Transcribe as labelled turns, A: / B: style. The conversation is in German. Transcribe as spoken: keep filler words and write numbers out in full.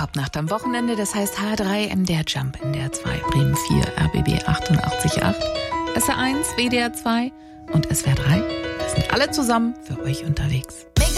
A: Abnacht am Wochenende, das heißt H drei, M D R Jump, N D R zwei, Bremen vier, R B B achtundachtzig Komma acht, S R eins, W D R zwei und S W R drei. Wir sind alle zusammen für euch unterwegs.